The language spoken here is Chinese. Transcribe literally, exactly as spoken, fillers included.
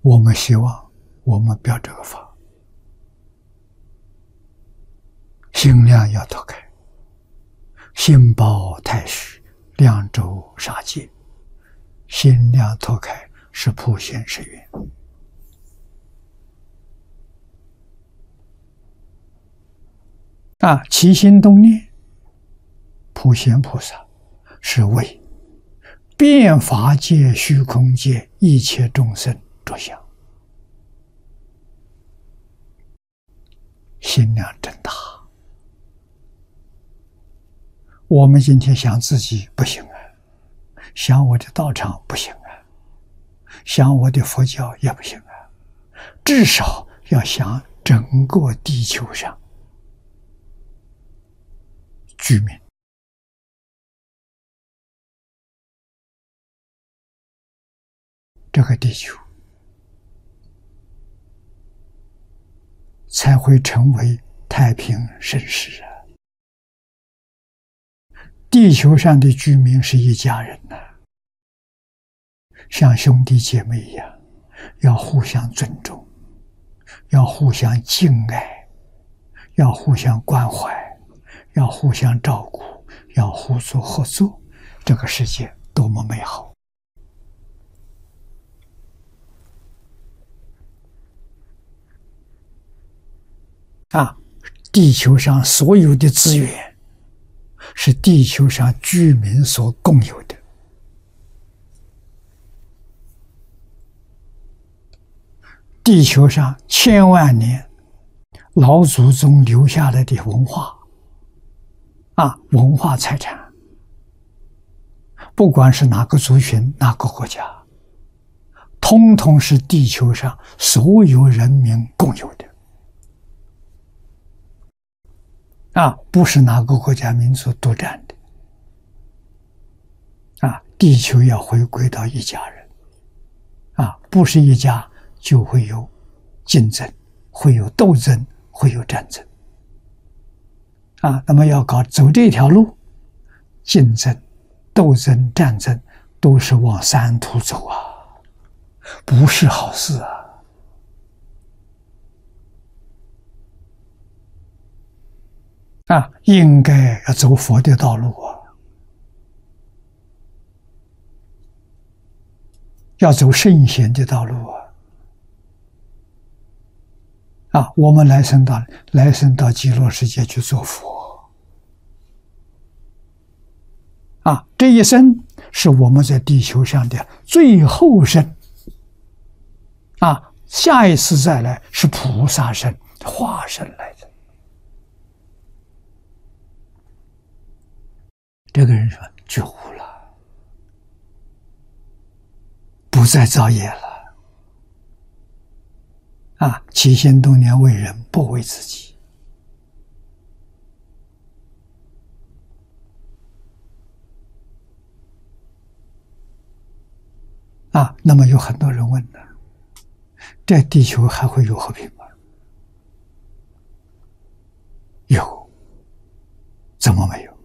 我们希望我们表这个法，心量要脱开，心包太虚，量周杀戒，心量脱开是普贤十愿。啊，起心动念，普贤菩萨是为遍法界、虚空界一切众生着想，心量真大。我们今天想自己不行啊，想我的道场不行啊，想我的佛教也不行啊，至少要想整个地球上居民。这个地球才会成为太平盛世啊！地球上的居民是一家人呐、啊，像兄弟姐妹一样，要互相尊重，要互相敬爱，要互相关怀，要互相照顾，要互助合作，这个世界多么美好！啊，地球上所有的资源是地球上居民所共有的。地球上千万年老祖宗留下来的文化，啊，文化财产，不管是哪个族群、哪个国家，通通是地球上所有人民共有的。啊，不是哪个国家民族独占的。啊，地球要回归到一家人。啊，不是一家就会有竞争，会有斗争，会有战争。啊，那么要搞走这条路，竞争、斗争、战争都是往三途走啊，不是好事啊。啊，应该要走佛的道路啊，要走圣贤的道路啊！啊，我们来生到来生到极乐世界去做佛啊！这一生是我们在地球上的最后生啊，下一次再来是菩萨身、化身来的。这个人说觉悟了，不再造业了啊！起心动念为人，不为自己啊！那么有很多人问了，这地球还会有和平吗？有，怎么没有？